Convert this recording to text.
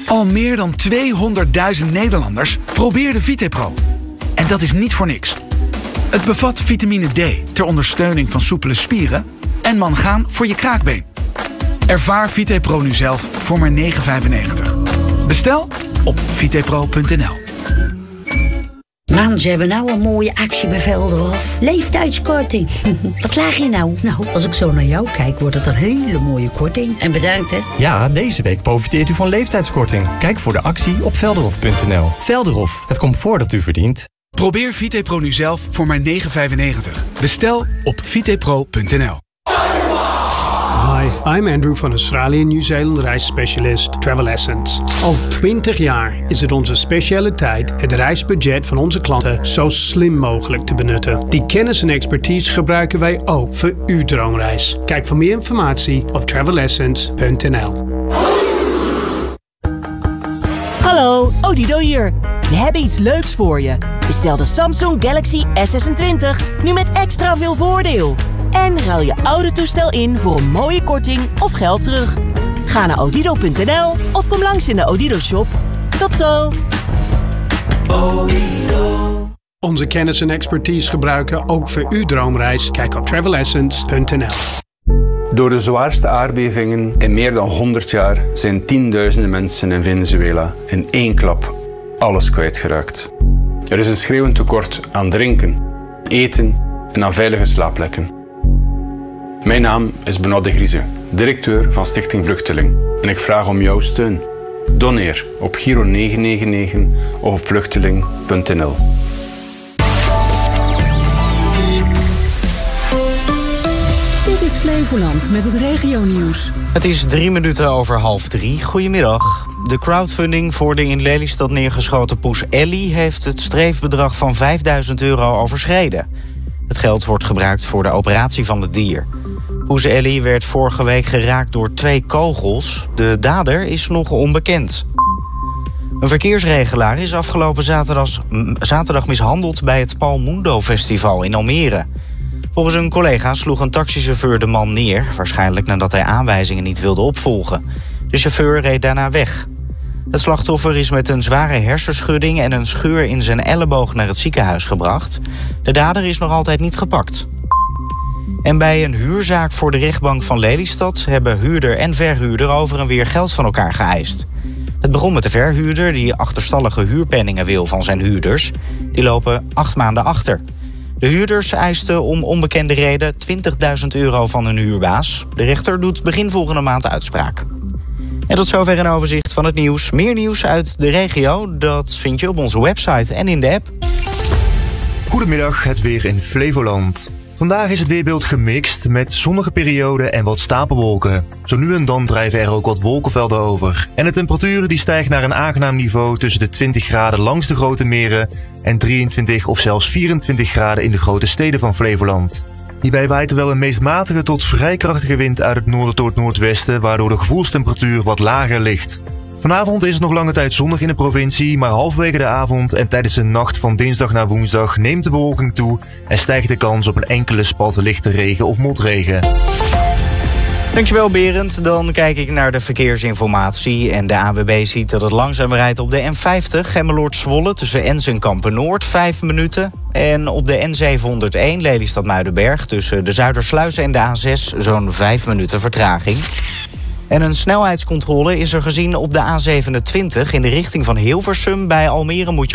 Al meer dan 200.000 Nederlanders probeerden VitePro. En dat is niet voor niks. Het bevat vitamine D ter ondersteuning van soepele spieren en mangaan voor je kraakbeen. Ervaar VitePro nu zelf voor maar €9,95. Bestel op vitepro.nl. Man, ze hebben nou een mooie actie bij Velderhof. Leeftijdskorting. Wat laag je nou? Nou, als ik zo naar jou kijk, wordt het een hele mooie korting. En bedankt, hè? Ja, deze week profiteert u van leeftijdskorting. Kijk voor de actie op velderhof.nl. Velderhof, het comfort dat u verdient. Probeer VitePro nu zelf voor maar €9,95. Bestel op vitepro.nl. Hi, I'm Andrew van Australië Nieuw-Zeeland reisspecialist Travel Essence. Al 20 jaar is het onze specialiteit het reisbudget van onze klanten zo slim mogelijk te benutten. Die kennis en expertise gebruiken wij ook voor uw droomreis. Kijk voor meer informatie op travelessence.nl. Hallo, Odido hier. We hebben iets leuks voor je. Bestel de Samsung Galaxy S26 nu met extra veel voordeel. En ruil je oude toestel in voor een mooie korting of geld terug. Ga naar odido.nl of kom langs in de Odido shop. Tot zo! Odido. Onze kennis en expertise gebruiken ook voor uw droomreis. Kijk op travelessence.nl. Door de zwaarste aardbevingen in meer dan 100 jaar zijn tienduizenden mensen in Venezuela in één klap alles kwijtgeraakt. Er is een schreeuwend tekort aan drinken, eten en aan veilige slaapplekken. Mijn naam is Benoît de Grieze, directeur van Stichting Vluchteling. En ik vraag om jouw steun. Doneer op Giro 999 of op vluchteling.nl. Dit is Flevoland met het regionieuws. Het is 3 minuten over 2:30. Goedemiddag. De crowdfunding voor de in Lelystad neergeschoten poes Ellie heeft het streefbedrag van €5.000 overschreden. Het geld wordt gebruikt voor de operatie van het dier. Poes Ellie werd vorige week geraakt door 2 kogels. De dader is nog onbekend. Een verkeersregelaar is afgelopen zaterdag mishandeld bij het Palmundo Festival in Almere. Volgens een collega sloeg een taxichauffeur de man neer, waarschijnlijk nadat hij aanwijzingen niet wilde opvolgen. De chauffeur reed daarna weg. Het slachtoffer is met een zware hersenschudding en een scheur in zijn elleboog naar het ziekenhuis gebracht. De dader is nog altijd niet gepakt. En bij een huurzaak voor de rechtbank van Lelystad hebben huurder en verhuurder over en weer geld van elkaar geëist. Het begon met de verhuurder die achterstallige huurpenningen wil van zijn huurders. Die lopen 8 maanden achter. De huurders eisten om onbekende reden €20.000 van hun huurbaas. De rechter doet begin volgende maand uitspraak. En tot zover een overzicht van het nieuws. Meer nieuws uit de regio, dat vind je op onze website en in de app. Goedemiddag, het weer in Flevoland. Vandaag is het weerbeeld gemixt met zonnige perioden en wat stapelwolken. Zo nu en dan drijven er ook wat wolkenvelden over. En de temperatuur die stijgt naar een aangenaam niveau tussen de 20 graden langs de grote meren en 23 of zelfs 24 graden in de grote steden van Flevoland. Hierbij waait er wel een meest matige tot vrij krachtige wind uit het noorden tot noordwesten, waardoor de gevoelstemperatuur wat lager ligt. Vanavond is het nog lange tijd zonnig in de provincie, maar halverwege de avond en tijdens de nacht van dinsdag naar woensdag neemt de bewolking toe en stijgt de kans op een enkele spat lichte regen of motregen. Dankjewel Berend. Dan kijk ik naar de verkeersinformatie. En de ANWB ziet dat het langzaam rijdt op de N50 Gemmeloord-Zwolle tussen Ens en Kampen-Noord 5 minuten. En op de N701 Lelystad-Muidenberg tussen de Zuidersluis en de A6 zo'n 5 minuten vertraging. En een snelheidscontrole is er gezien op de A27 in de richting van Hilversum. Bij Almere moet je